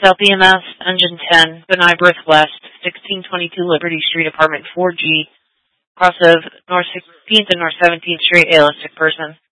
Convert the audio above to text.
South EMS, Engine 10, Benai West, 1622 Liberty Street, Apartment 4G, cross of North 16th and North 17th Street, ALS sick person.